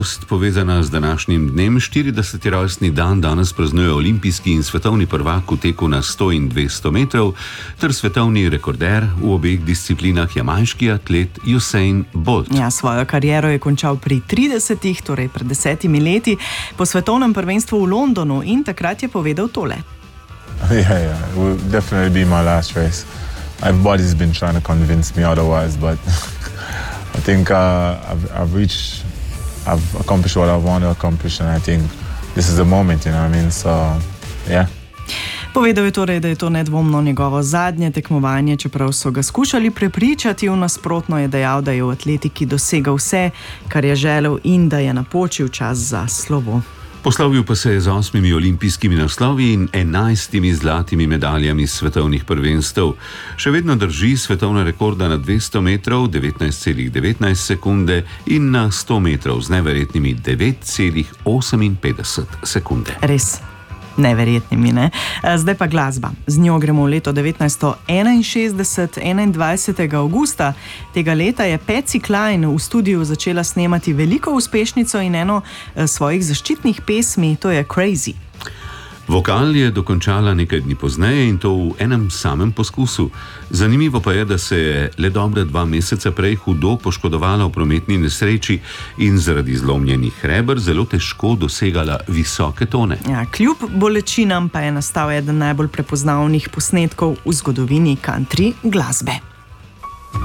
Povezana z današnjim dnem, 40. rojstni dan danes praznuje olimpijski in svetovni prvak v teku na 100 in 200 metrov ter svetovni rekorder v obeh disciplinah jamajški atlet Usain Bolt. Ja, svojo kariero je končal pri 30, torej pred 10 leti, po svetovnem prvenstvu v Londonu in takrat je povedal tole. Yeah, it will definitely be my last race. Everybody's been trying to convince me otherwise, but I think I've accomplished what I want to accomplish, and I think this is the moment, you know what I mean? So, yeah. Povedal je torej, da je to nedvomno njegovo zadnje tekmovanje, čeprav so ga skušali prepričati v nasprotno, je dejal, da je v atletiki dosegal vse, kar je želel in da je napočil čas za slovo. Poslovil pa se je z 8 olimpijskimi naslovi in 11 zlatimi medaljami svetovnih prvenstev. Še vedno drži svetovna rekorda na 200 metrov 19,19 sekunde in na 100 metrov z neverjetnimi 9,58 sekunde. Res neverjetnimi, ne? Zdaj pa glasba. Z njo gremo v leto 1961, 21. avgusta tega leta je Patsy Cline v studiu začela snemati veliko uspešnico in eno svojih zaščitnih pesmi, to je Crazy. Vokal je dokončala nekaj dni pozneje in to v enem samem poskusu. Zanimivo pa je, da se je le dobra 2 meseca prej hudo poškodovala v prometni nesreči in zaradi zlomljenih reber zelo težko dosegala visoke tone. Ja, kljub bolečinam pa je nastal eden najbolj prepoznavnih posnetkov v zgodovini country glasbe.